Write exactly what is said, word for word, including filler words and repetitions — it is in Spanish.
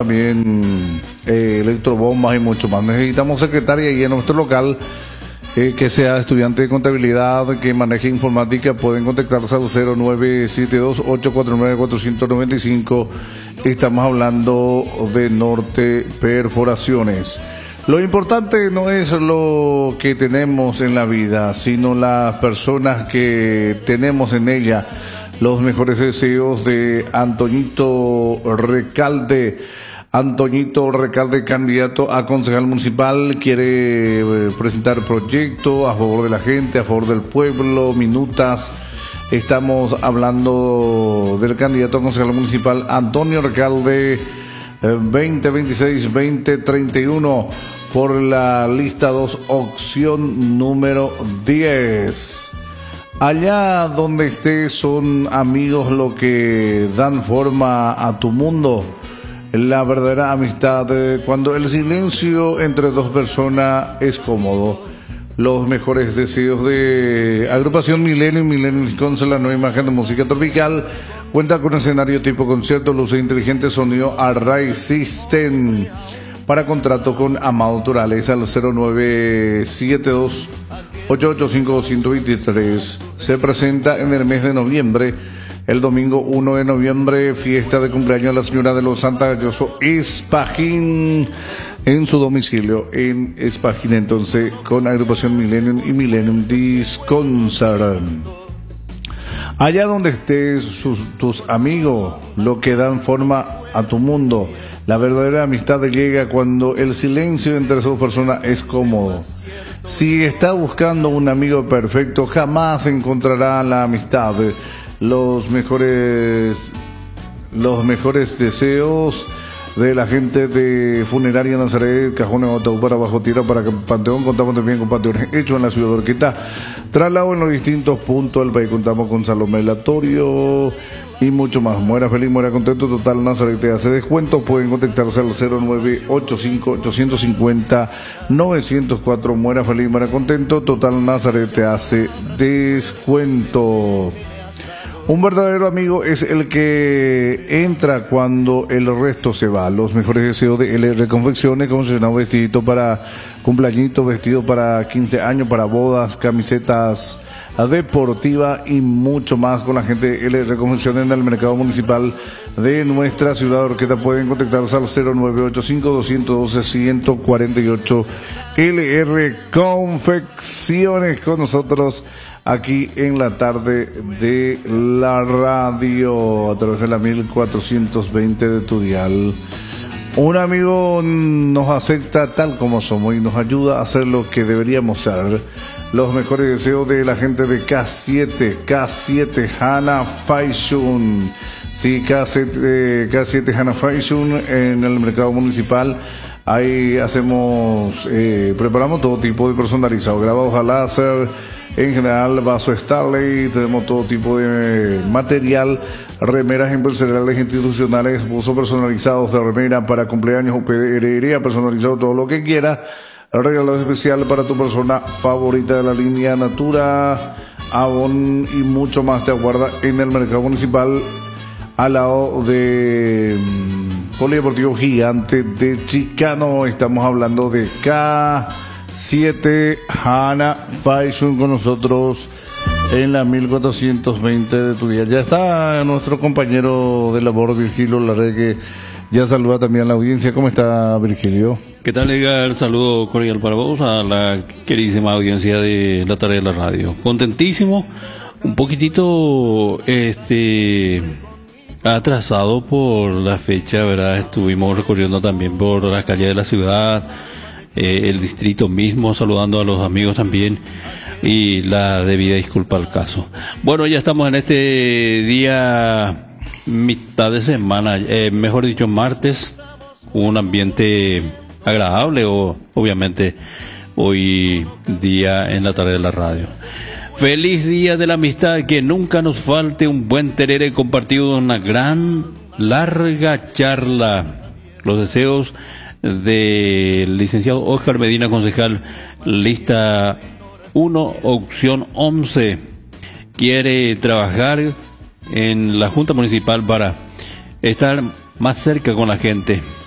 también eh, electrobombas y mucho más. Necesitamos secretaria y en nuestro local eh, que sea estudiante de contabilidad, que maneje informática. Pueden contactarse al cero nueve siete dos, ocho cuatro nueve, cuatro nueve cinco. Estamos hablando de Norte Perforaciones. Lo importante no es lo que tenemos en la vida, sino las personas que tenemos en ella. Los mejores deseos de Antoñito Recalde. Antoñito Recalde, candidato a concejal municipal, quiere eh, presentar proyecto a favor de la gente, a favor del pueblo, minutas. Estamos hablando del candidato a concejal municipal Antonio Recalde, eh, veinte veintiséis veinte treinta y uno, por la lista dos, opción número diez. Allá donde estés son amigos lo que dan forma a tu mundo. La verdadera amistad, eh, cuando el silencio entre dos personas es cómodo. Los mejores deseos de Agrupación Milenio y Milenio con la nueva imagen de música tropical. Cuenta con escenario tipo concierto, luces inteligentes, sonido Array System. Para contrato con Amado Turales al cero nueve siete dos, ocho ocho cinco, dos dos tres. Se presenta en el mes de noviembre, el domingo uno de noviembre, fiesta de cumpleaños de la señora de los Santa Galloso Espajín, en su domicilio en Espajín, entonces con Agrupación Millennium y Millennium Disc Concert. Allá donde estés, sus, tus amigos, lo que dan forma a tu mundo. La verdadera amistad llega cuando el silencio entre dos personas es cómodo. Si está buscando un amigo perfecto, jamás encontrará la amistad. Los mejores, los mejores deseos de la gente de Funeraria Nazaret, Cajones Ataúd para Bajo Tierra, para Panteón. Contamos también con panteones hechos en la ciudad de Orqueta, traslado en los distintos puntos del país. Contamos con salón velatorio y mucho más. Muera feliz, muera contento. Total Nazaret te hace descuento. Pueden contactarse al cero nueve ocho cinco, ocho cinco cero, nueve cero cuatro. Muera feliz, muera contento. Total Nazaret te hace descuento. Un verdadero amigo es el que entra cuando el resto se va. Los mejores deseos de L R Confecciones, como se llama, vestidito para cumpleañito, vestido para quince años, para bodas, camisetas deportivas y mucho más con la gente de L R Confecciones en el mercado municipal de nuestra ciudad de Orqueta. Pueden contactarse al cero nueve ocho cinco, dos uno dos, uno cuatro ocho. L R Confecciones con nosotros aquí en la tarde de la radio a través de la mil cuatrocientos veinte de tu dial. Un amigo nos acepta tal como somos y nos ayuda a hacer lo que deberíamos ser. Los mejores deseos de la gente de K siete, K siete Hana Fashion. Sí, K siete, K siete Hana Fashion en el mercado municipal. Ahí hacemos, eh, preparamos todo tipo de personalizado, grabados a láser, en general vaso Starley, tenemos todo tipo de material, remeras empresariales institucionales, buzos personalizados de remera para cumpleaños o pederería, personalizado todo lo que quiera. Regalo especial para tu persona favorita de la línea Natura, Avon y mucho más te aguarda en el mercado municipal al lado de Polideportivo Gigante de Chicano. Estamos hablando de K siete Hana Fashion con nosotros en la mil cuatrocientos veinte de tu día. Ya está nuestro compañero de labor, Virgilio Larregue. Ya saluda también a la audiencia. ¿Cómo está, Virgilio? ¿Qué tal, Edgar? Saludo cordial para vos, a la queridísima audiencia de la tarde de la radio. Contentísimo, un poquitito este atrasado por la fecha, ¿verdad? Estuvimos recorriendo también por las calles de la ciudad, eh, el distrito mismo, saludando a los amigos también, y la debida disculpa al caso. Bueno, ya estamos en este día mitad de semana, eh, mejor dicho martes, un ambiente agradable, o obviamente hoy día en la tarde de la radio. Feliz día de la amistad, que nunca nos falte un buen terere compartido en una gran larga charla. Los deseos del licenciado Óscar Medina, concejal, lista uno, opción once. Quiere trabajar en la Junta Municipal para estar más cerca con la gente,